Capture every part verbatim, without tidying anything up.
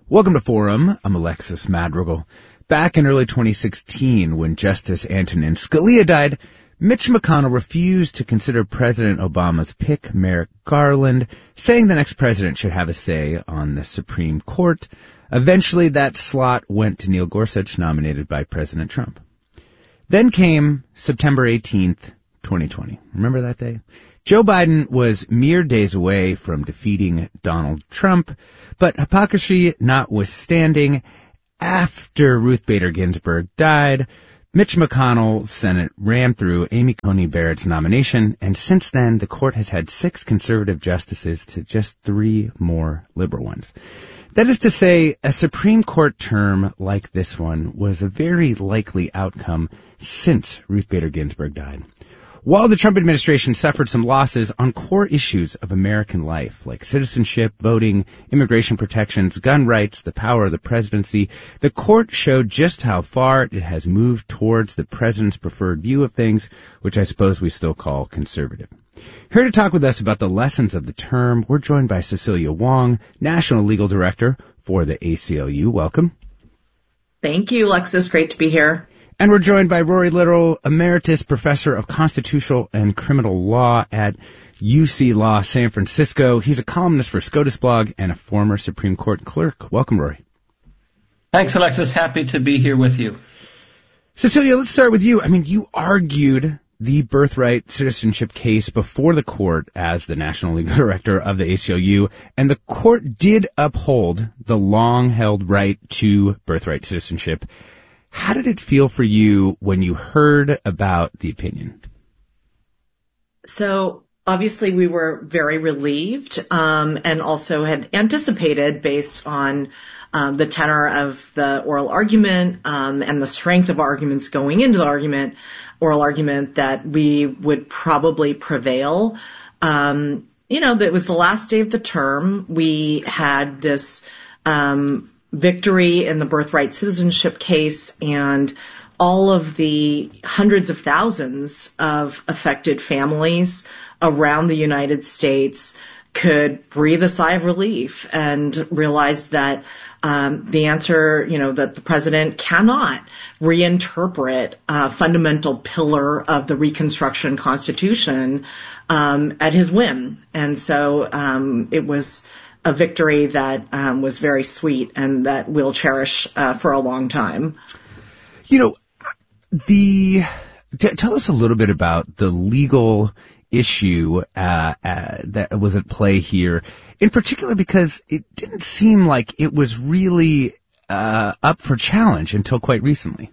Welcome to Forum. I'm Alexis Madrigal. Back in early twenty sixteen, when Justice Antonin Scalia died, Mitch McConnell refused to consider President Obama's pick, Merrick Garland, saying the next president should have a say on the Supreme Court. Eventually, that slot went to Neil Gorsuch, nominated by President Trump. Then came September eighteenth, twenty twenty. Remember that day? Joe Biden was mere days away from defeating Donald Trump, but hypocrisy notwithstanding, after Ruth Bader Ginsburg died, Mitch McConnell's Senate ran through Amy Coney Barrett's nomination, and since then, the court has had six conservative justices to just three more liberal ones. That is to say, a Supreme Court term like this one was a very likely outcome since Ruth Bader Ginsburg died. While the Trump administration suffered some losses on core issues of American life, like citizenship, voting, immigration protections, gun rights, the power of the presidency, the court showed just how far it has moved towards the president's preferred view of things, which I suppose we still call conservative. Here to talk with us about the lessons of the term, we're joined by Cecilia Wong, National Legal Director for the A C L U. Welcome. Thank you, Alexis. Great to be here. And we're joined by Rory Little, Emeritus Professor of Constitutional and Criminal Law at U C Law San Francisco. He's a columnist for SCOTUS blog and a former Supreme Court clerk. Welcome, Rory. Thanks, Alexis. Happy to be here with you. Cecilia, let's start with you. I mean, you argued the birthright citizenship case before the court as the National Legal Director of the A C L U, and the court did uphold the long-held right to birthright citizenship. How did it feel for you when you heard about the opinion? So obviously we were very relieved um, and also had anticipated, based on um, the tenor of the oral argument um, and the strength of arguments going into the argument, oral argument, that we would probably prevail. Um, you know, that was the last day of the term. We had this um victory in the birthright citizenship case, and all of the hundreds of thousands of affected families around the United States could breathe a sigh of relief and realize that um, the answer, you know, that the president cannot reinterpret a fundamental pillar of the Reconstruction Constitution um, at his whim. And so um, it was a victory that um, was very sweet and that we'll cherish uh, for a long time. You know, the t- tell us a little bit about the legal issue uh, uh, that was at play here, in particular because it didn't seem like it was really uh, up for challenge until quite recently.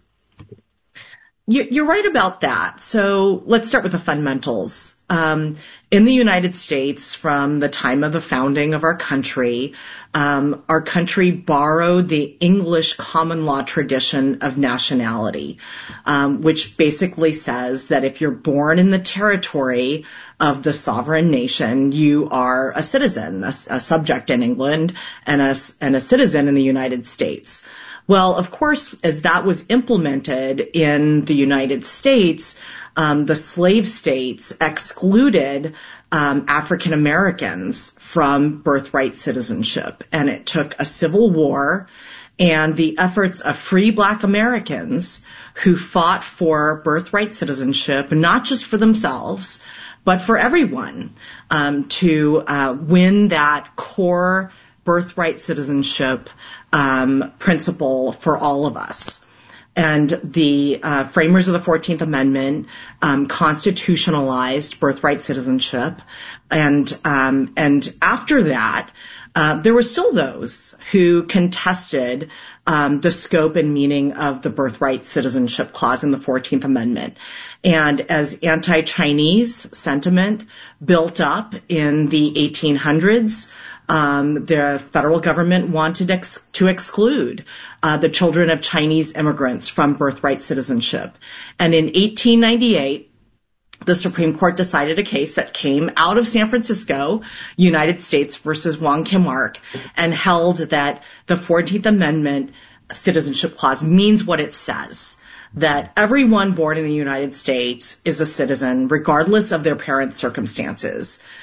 You're right about that. So let's start with the fundamentals. Um, in the United States, from the time of the founding of our country, um, our country borrowed the English common law tradition of nationality, um, which basically says that if you're born in the territory of the sovereign nation, you are a citizen, a, a subject in England, and a, and a citizen in the United States. Well, of course, as that was implemented in the United States, um, the slave states excluded um, African Americans from birthright citizenship. And it took a civil war and the efforts of free Black Americans who fought for birthright citizenship, not just for themselves, but for everyone, um, to uh, win that core birthright citizenship um, principle for all of us. And the uh, framers of the fourteenth Amendment um, constitutionalized birthright citizenship. And um, and after that, uh, there were still those who contested um, the scope and meaning of the birthright citizenship clause in the fourteenth Amendment. And as anti-Chinese sentiment built up in the eighteen hundreds, Um, the federal government wanted ex- to exclude uh, the children of Chinese immigrants from birthright citizenship. And in eighteen ninety-eight, the Supreme Court decided a case that came out of San Francisco, United States versus Wong Kim Ark, and held that the fourteenth Amendment citizenship clause means what it says, that everyone born in the United States is a citizen regardless of their parents' circumstances,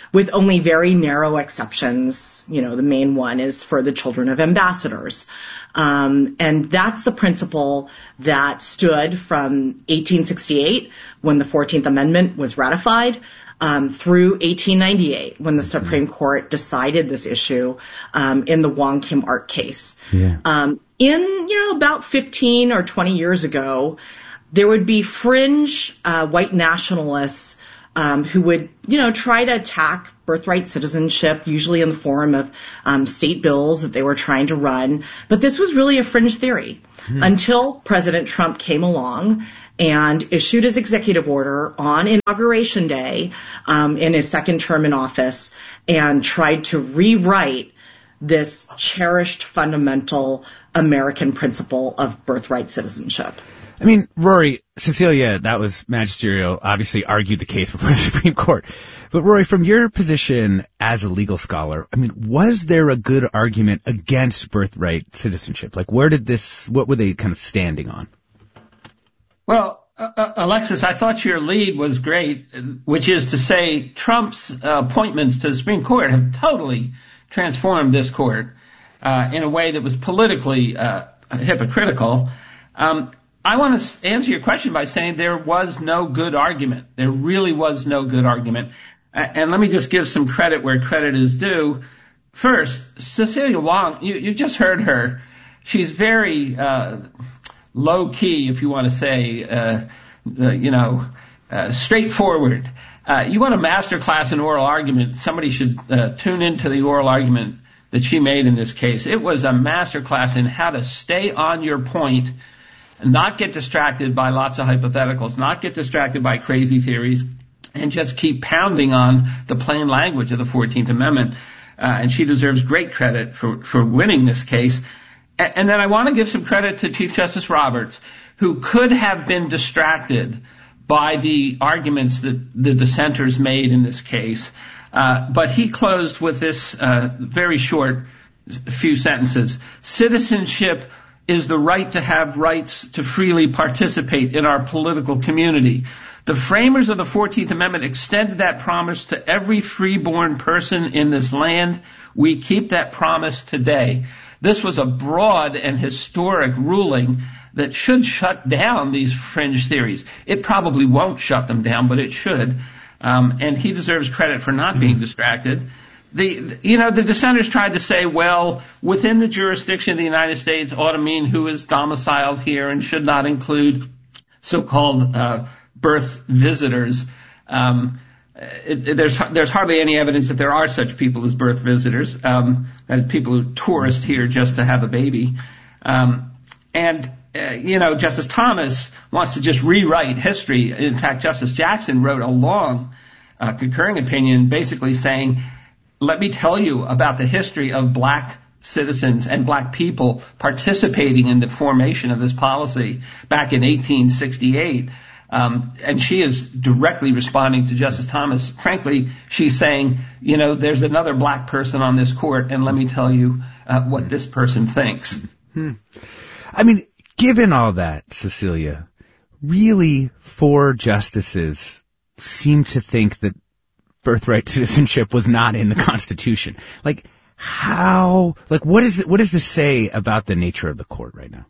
with only very narrow exceptions. You know, the main one is for the children of ambassadors. Um, and that's the principle that stood from eighteen sixty-eight, when the fourteenth Amendment was ratified, um, through eighteen ninety-eight, when the Supreme Court decided this issue um, in the Wong Kim Ark case. Yeah. Um, in, you know, about fifteen or twenty years ago, there would be fringe uh, white nationalists um, who would, you know, try to attack birthright citizenship, usually in the form of um, state bills that they were trying to run. But this was really a fringe theory hmm. until President Trump came along and issued his executive order on Inauguration Day um, in his second term in office and tried to rewrite this cherished fundamental American principle of birthright citizenship. I mean, Rory, Cecilia, that was magisterial, obviously argued the case before the Supreme Court. But Rory, from your position as a legal scholar, I mean, was there a good argument against birthright citizenship? Like, where did this, what were they kind of standing on? Well, uh, Alexis, I thought your lead was great, which is to say Trump's uh, appointments to the Supreme Court have totally transformed this court uh, in a way that was politically uh, hypocritical. Um, I want to answer your question by saying there was no good argument. There really was no good argument. And let me just give some credit where credit is due. First, Cecilia Wong, you, you just heard her. She's very uh, low-key, if you want to say, uh, uh, you know, uh, straightforward. Uh, you want a master class in oral argument, somebody should uh, tune into the oral argument that she made in this case. It was a master class in how to stay on your point and not get distracted by lots of hypotheticals, not get distracted by crazy theories, and just keep pounding on the plain language of the fourteenth Amendment. Uh, and she deserves great credit for, for winning this case. A- and then I want to give some credit to Chief Justice Roberts, who could have been distracted by the arguments that the dissenters made in this case. Uh, but he closed with this uh, very short few sentences. Citizenship is the right to have rights to freely participate in our political community. The framers of the fourteenth Amendment extended that promise to every freeborn person in this land. We keep that promise today. This was a broad and historic ruling that should shut down these fringe theories. It probably won't shut them down, but it should. Um, and he deserves credit for not being distracted. The, you know, the dissenters tried to say, well, within the jurisdiction of the United States ought to mean who is domiciled here and should not include so-called uh, birth visitors. Um, it, it, there's there's hardly any evidence that there are such people as birth visitors, um, that is people who tourist here just to have a baby. Um, and, uh, you know, Justice Thomas wants to just rewrite history. In fact, Justice Jackson wrote a long uh, concurring opinion basically saying, let me tell you about the history of black citizens and black people participating in the formation of this policy back in eighteen sixty-eight. Um, and she is directly responding to Justice Thomas. Frankly, she's saying, you know, there's another black person on this court, and let me tell you uh, what this person thinks. Hmm. I mean, given all that, Cecilia, really four justices seem to think that birthright citizenship was not in the Constitution. Like, how, like, what is it, what does this say about the nature of the court right now?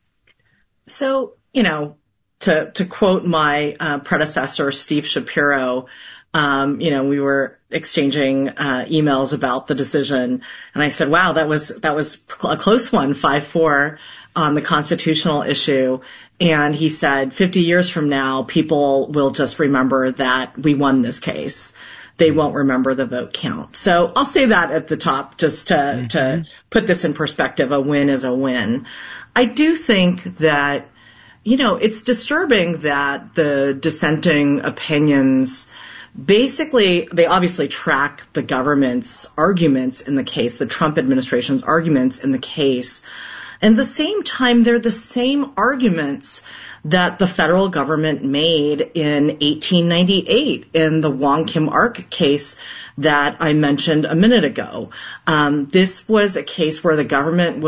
So, you know, to, to quote my uh, predecessor, Steve Shapiro, um, you know, we were exchanging uh, emails about the decision, and I said, wow, that was, that was a close one, five four on the constitutional issue. And he said, fifty years from now, people will just remember that we won this case. They won't remember the vote count. So I'll say that at the top just to, mm-hmm. to put this in perspective. A win is a win. I do think that, you know, it's disturbing that the dissenting opinions basically, they obviously track the government's arguments in the case, the Trump administration's arguments in the case. And at the same time, they're the same arguments that the federal government made in eighteen ninety-eight in the Wong Kim Ark case that I mentioned a minute ago. Um, this was a case where the government was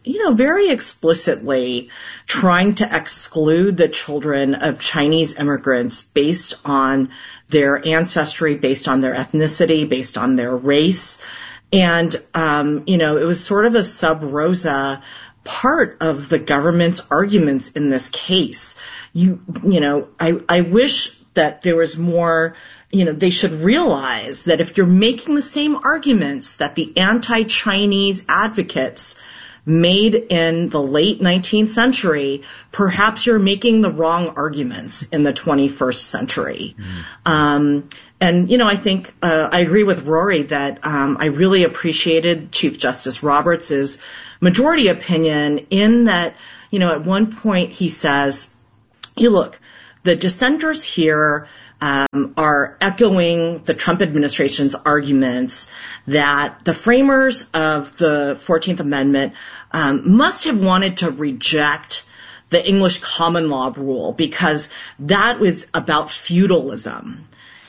you know, very explicitly trying to exclude the children of Chinese immigrants based on their ancestry, based on their ethnicity, based on their race. And, um, you know, it was sort of a sub rosa part of the government's arguments in this case. You, you know, I, I wish that there was more, you know, they should realize that if you're making the same arguments that the anti-Chinese advocates made in the late nineteenth century, perhaps you're making the wrong arguments in the twenty-first century. Mm. Um, and, you know, I think uh, I agree with Rory that um, I really appreciated Chief Justice Roberts' majority opinion in that, you know, at one point he says, you look, the dissenters here um, are echoing the Trump administration's arguments that the framers of the fourteenth Amendment um, must have wanted to reject the English common law rule because that was about feudalism.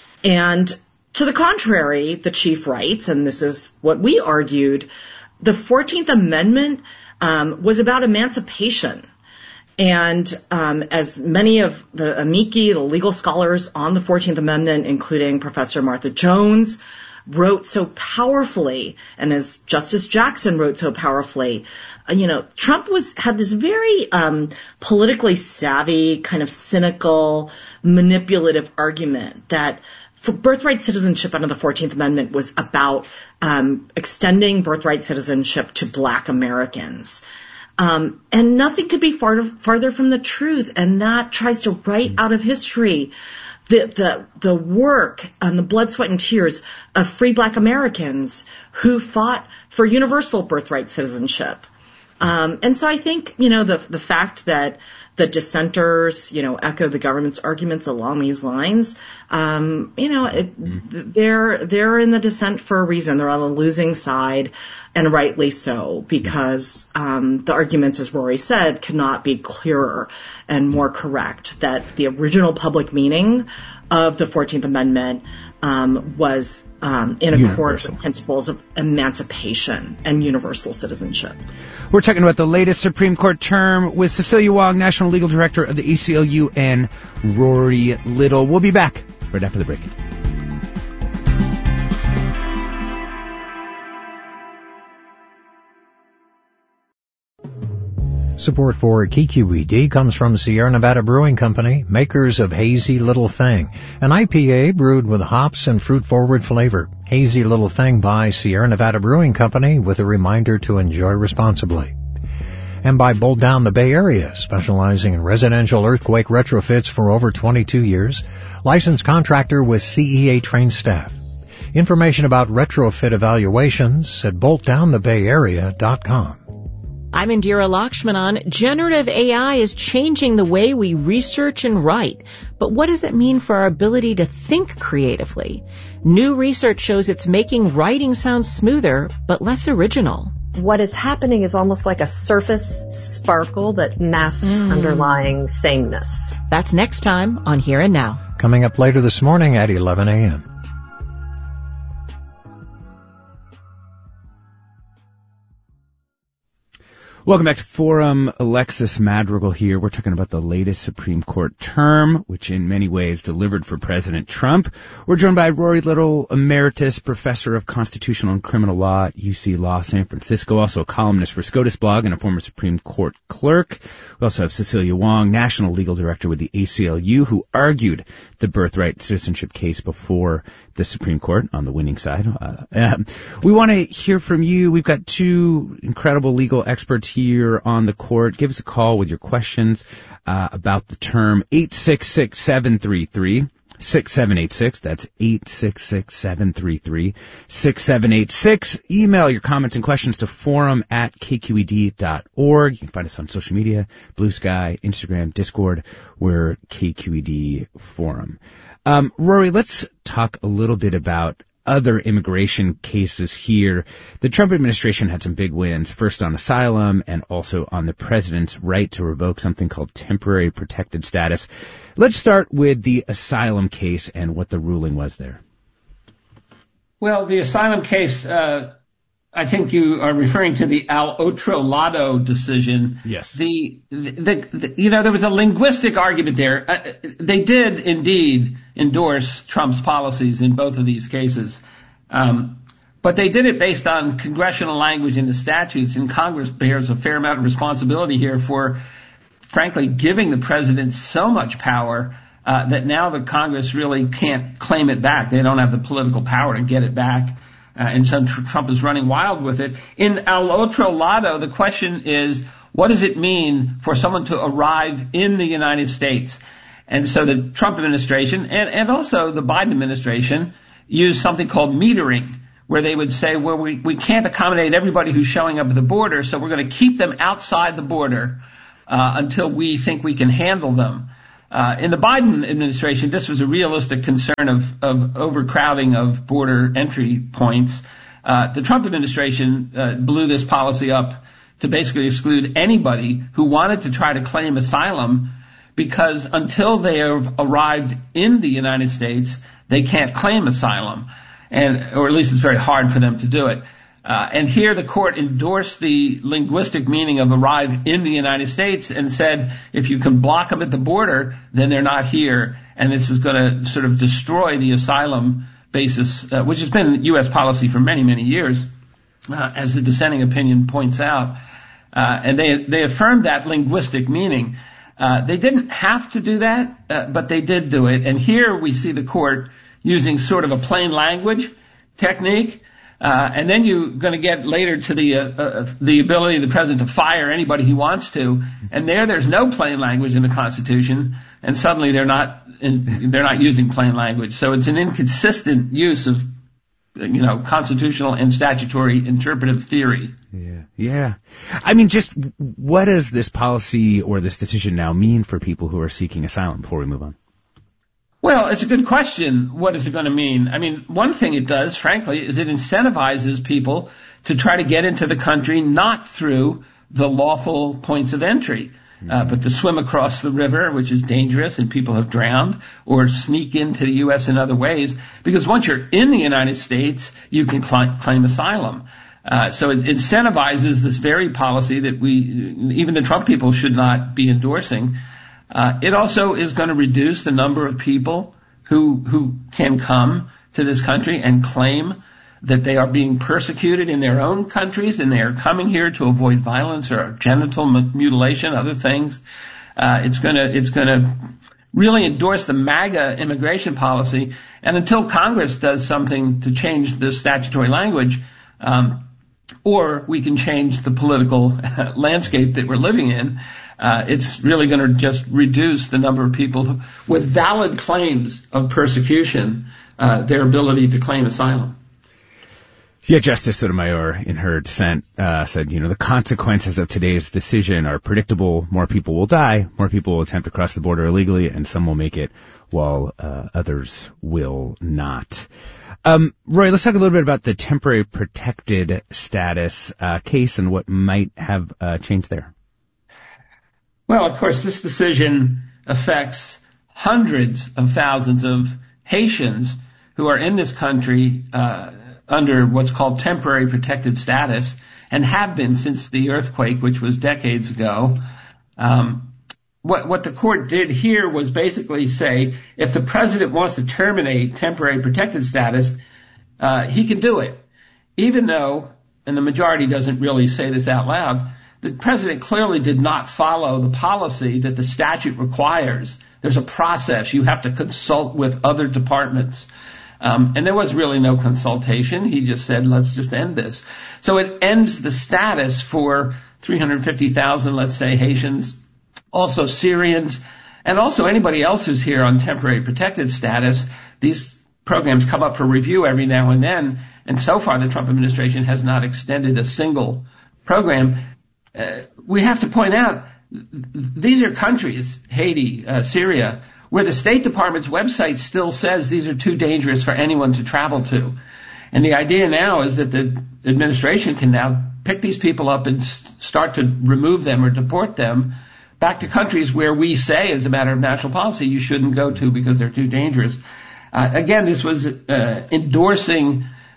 And to the contrary, the chief writes, and this is what we argued, the fourteenth Amendment um, was about emancipation. And um, as many of the amici, the legal scholars on the fourteenth Amendment, including Professor Martha Jones, wrote so powerfully, and as Justice Jackson wrote so powerfully, uh, you know, Trump was had this very um, politically savvy, kind of cynical, manipulative argument that for birthright citizenship under the fourteenth Amendment was about um, extending birthright citizenship to Black Americans. Um, and nothing could be far, farther from the truth, and that tries to write out of history the, the, the work and the blood, sweat, and tears of free Black Americans who fought for universal birthright citizenship. Um, and so I think, you know, the, the fact that the dissenters, you know, echo the government's arguments along these lines, um, you know, it, mm. they're, they're in the dissent for a reason. They're on the losing side, and rightly so, because, um, the arguments, as Rory said, cannot be clearer and more correct, that the original public meaning of the fourteenth Amendment, um, was, um, in accord with principles of emancipation and universal citizenship. We're talking about the latest Supreme Court term with Cecilia Wong, National Legal Director of the A C L U, and Rory Little. We'll be back right after the break. Support for K Q E D comes from Sierra Nevada Brewing Company, makers of Hazy Little Thing, an I P A brewed with hops and fruit-forward flavor. Hazy Little Thing by Sierra Nevada Brewing Company, with a reminder to enjoy responsibly. And by Bolt Down the Bay Area, specializing in residential earthquake retrofits for over twenty-two years, licensed contractor with C E A-trained staff. Information about retrofit evaluations at bolt down the bay area dot com. I'm Indira Lakshmanan. Generative A I is changing the way we research and write. But what does it mean for our ability to think creatively? New research shows it's making writing sound smoother, but less original. What is happening is almost like a surface sparkle that masks mm. underlying sameness. That's next time on Here and Now. Coming up later this morning at eleven a.m. Welcome back to Forum. Alexis Madrigal here. We're talking about the latest Supreme Court term, which in many ways delivered for President Trump. We're joined by Rory Little, Emeritus Professor of Constitutional and Criminal Law at U C Law San Francisco, also a columnist for SCOTUS Blog and a former Supreme Court clerk. We also have Cecilia Wong, National Legal Director with the A C L U, who argued the birthright citizenship case before the Supreme Court on the winning side. Uh, uh, we want to hear from you. We've got two incredible legal experts here on the court. Give us a call with your questions uh, about the term. Eight six six, seven three three, six seven eight six. That's eight six six, seven three three, six seven eight six. Email your comments and questions to forum at k q e d dot org. You can find us on social media, Blue Sky, Instagram, Discord. We're K Q E D Forum. Um, Rory, let's talk a little bit about other immigration cases here. The Trump administration had some big wins, first on asylum and also on the president's right to revoke something called temporary protected status. Let's start with the asylum case and what the ruling was there. Well, the asylum case, uh, I think you are referring to the Al Otro Lado decision. Yes. The, the, the, the you know, there was a linguistic argument there. Uh, they did indeed endorse Trump's policies in both of these cases. Um, but they did it based on congressional language in the statutes, and Congress bears a fair amount of responsibility here for, frankly, giving the president so much power uh, that now the Congress really can't claim it back. They don't have the political power to get it back. Uh, and so tr- Trump is running wild with it. In Al Otro Lado, the question is, what does it mean for someone to arrive in the United States? And so the Trump administration and, and also the Biden administration used something called metering, where they would say, well, we, we can't accommodate everybody who's showing up at the border, so we're going to keep them outside the border uh, until we think we can handle them. Uh, in the Biden administration, this was a realistic concern of, of overcrowding of border entry points. Uh, the Trump administration uh, blew this policy up to basically exclude anybody who wanted to try to claim asylum, because until they have arrived in the United States, they can't claim asylum, and or at least it's very hard for them to do it. Uh, and here the court endorsed the linguistic meaning of arrive in the United States and said, if you can block them at the border, then they're not here. And this is going to sort of destroy the asylum basis, uh, which has been U S policy for many, many years, uh, as the dissenting opinion points out. Uh, and they, they affirmed that linguistic meaning. Uh, they didn't have to do that, uh, but they did do it. And here we see the court using sort of a plain language technique. Uh, and then you're going to get later to the uh, uh, the ability of the president to fire anybody he wants to. And there, there's no plain language in the Constitution, and suddenly they're not in, they're not using plain language. So it's an inconsistent use of, you know, constitutional and statutory interpretive theory. Yeah, yeah. I mean, just what does this policy or this decision now mean for people who are seeking asylum? Before we move on. Well, it's a good question. What is it going to mean? I mean, one thing it does, frankly, is it incentivizes people to try to get into the country not through the lawful points of entry, mm-hmm. uh, but to swim across the river, which is dangerous and people have drowned, or sneak into the U S in other ways. Because once you're in the United States, you can cl- claim asylum. Uh, so it incentivizes this very policy that we, even the Trump people, should not be endorsing. Uh, it also is going to reduce the number of people who who can come to this country and claim that they are being persecuted in their own countries and they are coming here to avoid violence or genital mutilation, other things. Uh, it's going to it's going to really endorse the MAGA immigration policy. And until Congress does something to change this statutory language, um, or we can change the political landscape that we're living in, Uh, it's really going to just reduce the number of people who, with valid claims of persecution, uh, their ability to claim asylum. Yeah, Justice Sotomayor, in her dissent, uh, said, you know, the consequences of today's decision are predictable. More people will die, more people will attempt to cross the border illegally, and some will make it while uh, others will not. Um, Roy, let's talk a little bit about the temporary protected status uh, case and what might have uh, changed there. Well, of course, this decision affects hundreds of thousands of Haitians who are in this country uh, under what's called temporary protected status and have been since the earthquake, which was decades ago. Um, what, what the court did here was basically say, if the president wants to terminate temporary protected status, uh, he can do it, even though, and the majority doesn't really say this out loud, the president clearly did not follow the policy that the statute requires. There's a process. You have to consult with other departments. Um, and there was really no consultation. He just said, let's just end this. So it ends the status for three hundred fifty thousand, let's say, Haitians, also Syrians, and also anybody else who's here on temporary protected status. These programs come up for review every now and then. And so far, the Trump administration has not extended a single program. Uh, we have to point out, these are countries, Haiti, uh, Syria, where the State Department's website still says these are too dangerous for anyone to travel to. And the idea now is that the administration can now pick these people up and s- start to remove them or deport them back to countries where we say, as a matter of national policy, you shouldn't go to because they're too dangerous. Uh, again, this was uh, endorsing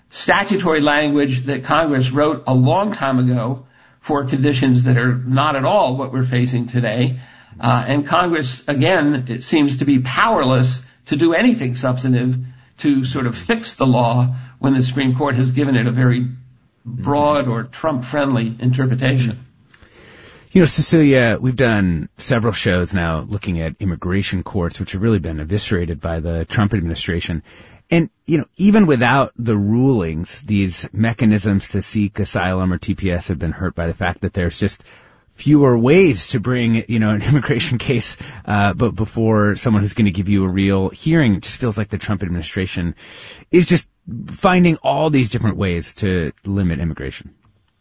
statutory language that Congress wrote a long time ago for conditions that are not at all what we're facing today. Uh, and Congress, again, it seems to be powerless to do anything substantive to sort of fix the law when the Supreme Court has given it a very broad or Trump-friendly interpretation. You know, Cecilia, we've done several shows now looking at immigration courts, which have really been eviscerated by the Trump administration. And, you know, even without the rulings, these mechanisms to seek asylum or T P S have been hurt by the fact that there's just fewer ways to bring, you know, an immigration case, uh, but before someone who's going to give you a real hearing. It just feels like the Trump administration is just finding all these different ways to limit immigration.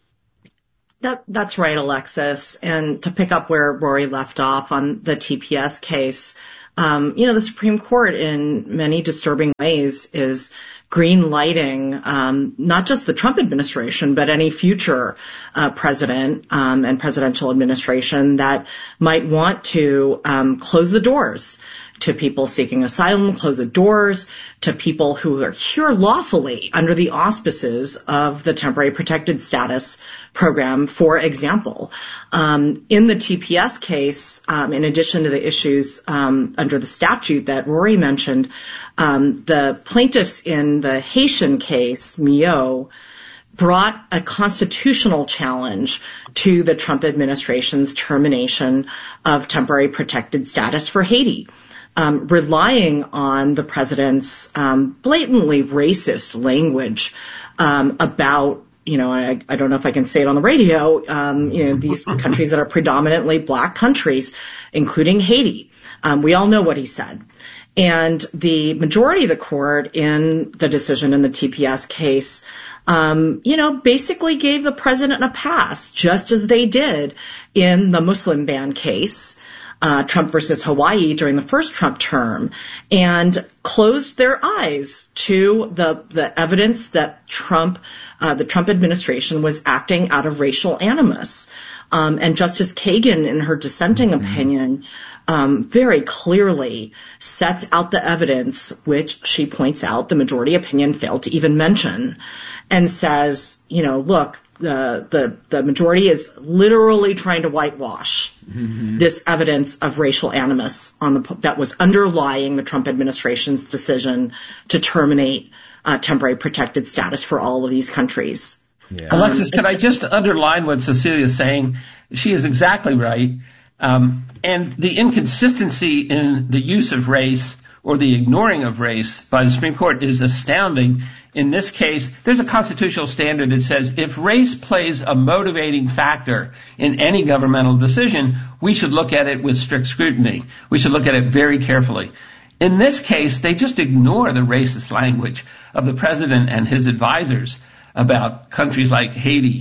That, that's right, Alexis. And to pick up where Rory left off on the T P S case, um, you know, the Supreme Court in many disturbing ways is green lighting, um, not just the Trump administration, but any future, uh, president, um, and presidential administration that might want to, um, close the doors to people seeking asylum, close the doors to people who are here lawfully under the auspices of the temporary protected status program, for example. Um, in the T P S case, um, in addition to the issues um, under the statute that Rory mentioned, um, the plaintiffs in the Haitian case, Mio, brought a constitutional challenge to the Trump administration's termination of temporary protected status for Haiti. Um, relying on the president's um, blatantly racist language um, about, you know, I, I don't know if I can say it on the radio, um, you know, these countries that are predominantly black countries, including Haiti. Um, we all know what he said. And the majority of the court in the decision in the T P S case, um, you know, basically gave the president a pass, just as they did in the Muslim ban case. Uh, Trump versus Hawaii during the first Trump term, and closed their eyes to the the evidence that Trump, uh, the Trump administration was acting out of racial animus. Um, and Justice Kagan, in her dissenting mm-hmm. opinion, um, very clearly sets out the evidence, which she points out the majority opinion failed to even mention, and says, you know, look, the the the majority is literally trying to whitewash mm-hmm. this evidence of racial animus on the that was underlying the Trump administration's decision to terminate uh, temporary protected status for all of these countries. Yeah. Alexis, um, could I just underline what Cecilia is saying? She is exactly right. Um, and the inconsistency in the use of race or the ignoring of race by the Supreme Court is astounding. In this case, there's a constitutional standard that says if race plays a motivating factor in any governmental decision, we should look at it with strict scrutiny. We should look at it very carefully. In this case, they just ignore the racist language of the president and his advisors about countries like Haiti.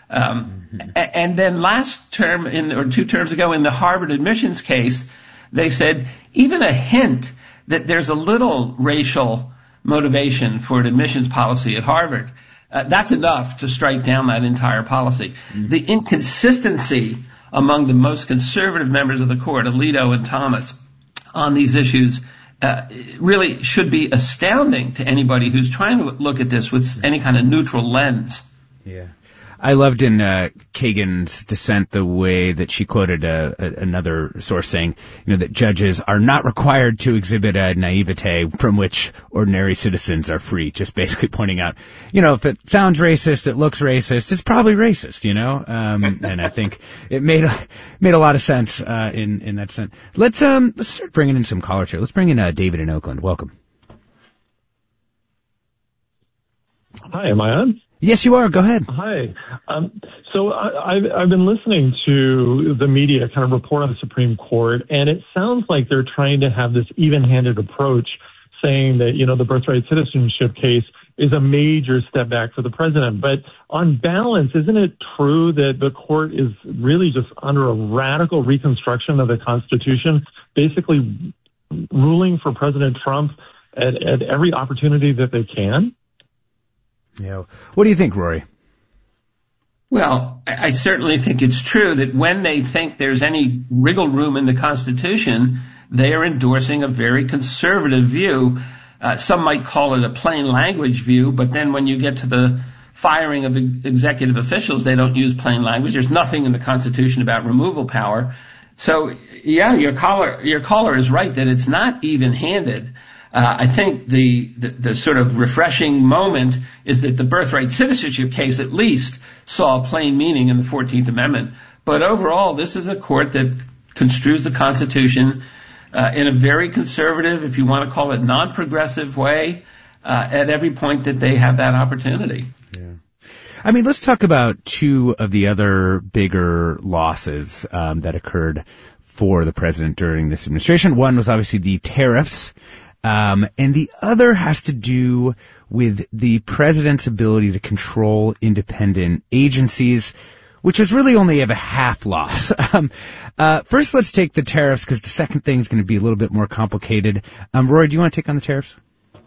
Um, mm-hmm. And then last term, in, or two terms ago, in the Harvard admissions case, they said even a hint that there's a little racial motivation for an admissions policy at Harvard, uh, that's enough to strike down that entire policy. Mm-hmm. The inconsistency among the most conservative members of the court, Alito and Thomas, on these issues uh, really should be astounding to anybody who's trying to look at this with any kind of neutral lens. Yeah. I loved in uh, Kagan's dissent the way that she quoted a, a, another source saying, you know, that judges are not required to exhibit a naivete from which ordinary citizens are free. Just basically pointing out, you know, if it sounds racist, it looks racist, it's probably racist, you know. Um, and I think it made a, made a lot of sense uh, in in that sense. Let's um let's start bringing in some callers here. Let's bring in uh, David in Oakland. Welcome. Hi, am I on? Yes, you are. Go ahead. Hi. Um, so I, I've, I've been listening to the media kind of report on the Supreme Court, and it sounds like they're trying to have this even-handed approach, saying that, you know, the birthright citizenship case is a major step back for the president. But on balance, isn't it true that the court is really just under a radical reconstruction of the Constitution, basically ruling for President Trump at, at every opportunity that they can? Yeah. What do you think, Rory? Well, I certainly think it's true that when they think there's any wriggle room in the Constitution, they are endorsing a very conservative view. Uh, Uh, some might call it a plain language view, but then when you get to the firing of ex- executive officials, they don't use plain language. There's nothing in the Constitution about removal power. So, yeah, your caller, your caller is right that it's not even-handed. Uh, I think the, the, the sort of refreshing moment is that the birthright citizenship case at least saw a plain meaning in the fourteenth Amendment. But overall, this is a court that construes the Constitution uh, in a very conservative, if you want to call it non-progressive way, uh, at every point that they have that opportunity. Yeah. I mean, let's talk about two of the other bigger losses um, that occurred for the president during this administration. One was obviously the tariffs, um, and the other has to do with the president's ability to control independent agencies, which was really only of a half loss. Um, uh, first, let's take the tariffs, because the second thing is going to be a little bit more complicated. Um, Roy, do you want to take on the tariffs?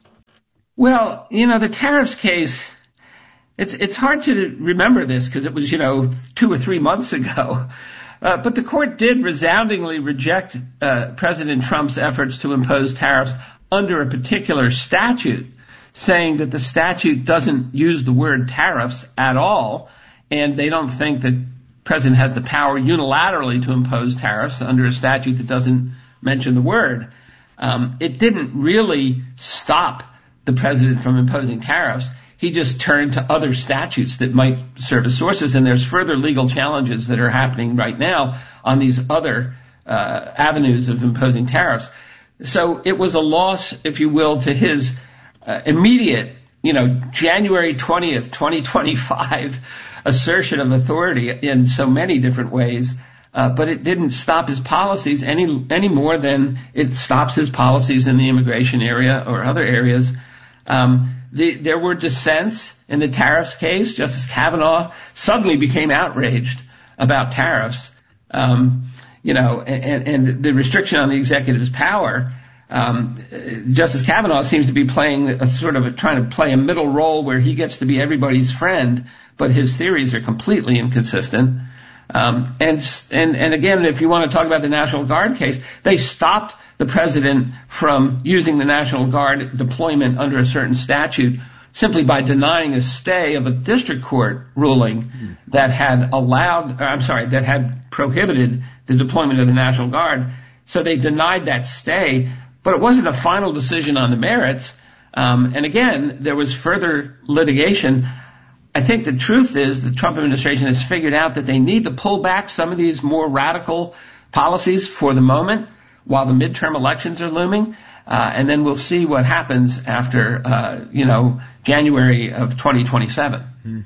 Well, you know, the tariffs case, it's it's hard to remember this because it was, you know, two or three months ago. Uh, but the court did resoundingly reject uh, President Trump's efforts to impose tariffs under a particular statute, saying that the statute doesn't use the word tariffs at all, and they don't think that the president has the power unilaterally to impose tariffs under a statute that doesn't mention the word. Um, it didn't really stop the president from imposing tariffs. He just turned to other statutes that might serve as sources, and there's further legal challenges that are happening right now on these other uh, avenues of imposing tariffs. So it was a loss, if you will, to his uh, immediate, you know, January twentieth, twenty twenty-five assertion of authority in so many different ways, uh, but it didn't stop his policies any any more than it stops his policies in the immigration area or other areas. Um, the, there were dissents in the tariffs case. Justice Kavanaugh suddenly became outraged about tariffs, um, you know, and, and the restriction on the executive's power. Um, Justice Kavanaugh seems to be playing a sort of a, trying to play a middle role where he gets to be everybody's friend, but his theories are completely inconsistent. Um, and, and, and again, if you want to talk about the National Guard case, they stopped the president from using the National Guard deployment under a certain statute simply by denying a stay of a district court ruling that had allowed, I'm sorry, that had prohibited the deployment of the National Guard. So they denied that stay, but it wasn't a final decision on the merits. Um, and again, there was further litigation. I think the truth is the Trump administration has figured out that they need to pull back some of these more radical policies for the moment while the midterm elections are looming. Uh, and then we'll see what happens after, uh, you know, January of twenty twenty-seven. Hmm.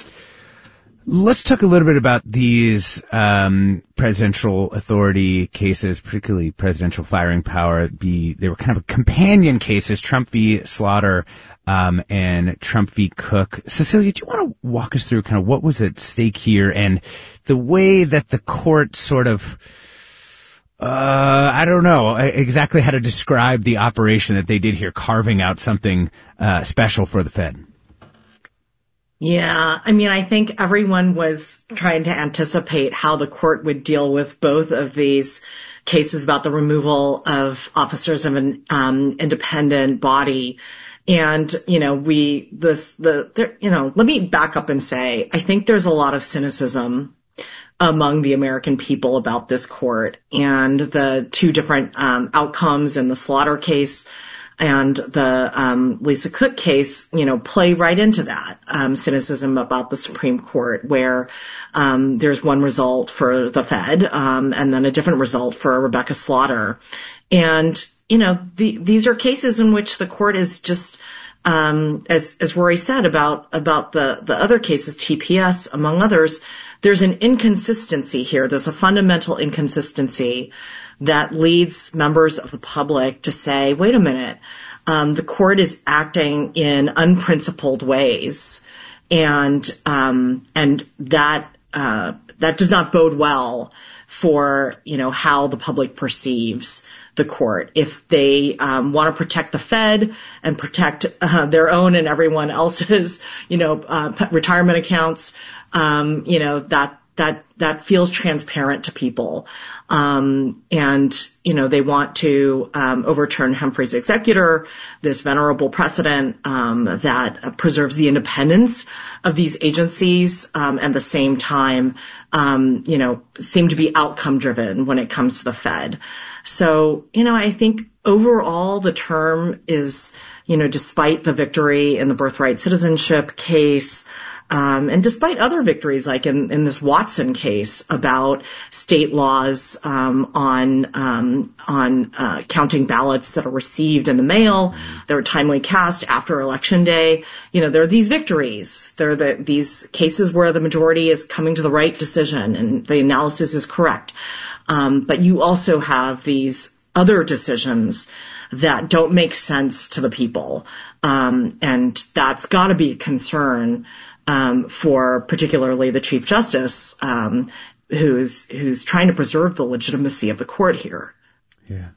Let's talk a little bit about these um, presidential authority cases, particularly presidential firing power. Be they were kind of companion cases, Trump v. Slaughter um, and Trump v. Cook. Cecilia, do you want to walk us through kind of what was at stake here and the way that the court sort of, uh, I don't know exactly how to describe the operation that they did here, carving out something uh, special for the Fed? Yeah, I mean, I think everyone was trying to anticipate how the court would deal with both of these cases about the removal of officers of an um, independent body. And, you know, we, the, the, the, you know, let me back up and say, I think there's a lot of cynicism among the American people about this court and the two different um, outcomes in the Slaughter case and the um, Lisa Cook case, you know, play right into that um, cynicism about the Supreme Court, where um, there's one result for the Fed um, and then a different result for Rebecca Slaughter. And, you know, the, these are cases in which the court is just, um, as as Rory said about about the the other cases, T P S among others, there's an inconsistency here. There's a fundamental inconsistency that leads members of the public to say, wait a minute, um, the court is acting in unprincipled ways, and um, and that uh, that does not bode well for, you know, how the public perceives the court. If they um, want to protect the Fed and protect uh, their own and everyone else's, you know, uh, retirement accounts, um, you know, that that, that feels transparent to people. Um, and, you know, they want to, um, overturn Humphrey's executor, this venerable precedent, um, that uh, preserves the independence of these agencies, um, and at the same time, um, you know, seem to be outcome driven when it comes to the Fed. So, you know, I think overall the term is, you know, despite the victory in the birthright citizenship case, Um, and despite other victories, like in, in this Watson case about state laws um, on um, on uh, counting ballots that are received in the mail, that are timely cast after Election Day, you know, there are these victories. There are the, these cases where the majority is coming to the right decision and the analysis is correct. Um, but you also have these other decisions that don't make sense to the people, um, and that's got to be a concern. Um, for particularly the Chief Justice, um, who's, who's trying to preserve the legitimacy of the court here. Yeah.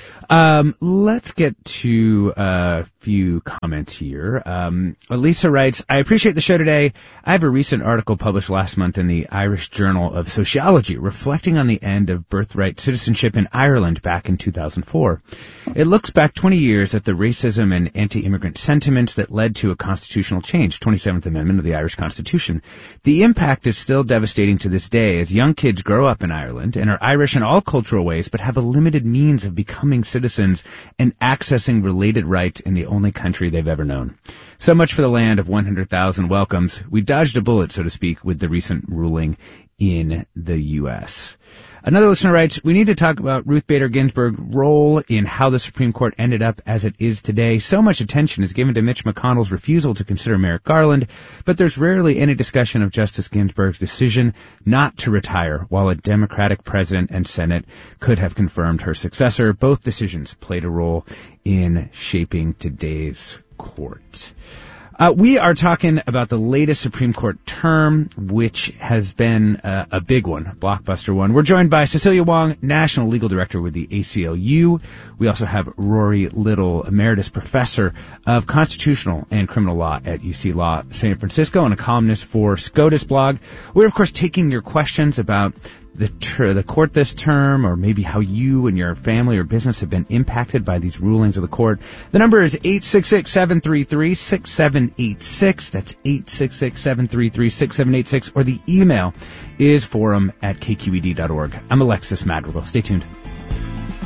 Um, let's get to a few comments here. Um, Lisa writes, I appreciate the show today. I have a recent article published last month in the Irish Journal of Sociology reflecting on the end of birthright citizenship in Ireland back in two thousand four. It looks back twenty years at the racism and anti-immigrant sentiments that led to a constitutional change, twenty-seventh Amendment of the Irish Constitution. The impact is still devastating to this day as young kids grow up in Ireland and are Irish in all cultural ways but have a limited means of becoming citizens and accessing related rights in the only country they've ever known. So much for the land of one hundred thousand welcomes. We dodged a bullet, so to speak, with the recent ruling in the U S Another listener writes, we need to talk about Ruth Bader Ginsburg's role in how the Supreme Court ended up as it is today. So much attention is given to Mitch McConnell's refusal to consider Merrick Garland, but there's rarely any discussion of Justice Ginsburg's decision not to retire, while a Democratic president and Senate could have confirmed her successor. Both decisions played a role in shaping today's court. Uh, we are talking about the latest Supreme Court term, which has been uh, a big one, a blockbuster one. We're joined by Cecilia Wong, National Legal Director with the A C L U. We also have Rory Little, Emeritus Professor of Constitutional and Criminal Law at U C Law San Francisco and a columnist for SCOTUS blog. We're, of course, taking your questions about the ter- the court this term, or maybe how you and your family or business have been impacted by these rulings of the court. The number is eight six six, seven three three, six seven eight six. That's eight six six, seven three three, six seven eight six. Or the email is forum at k q e d dot org. I'm Alexis Madrigal. Stay tuned.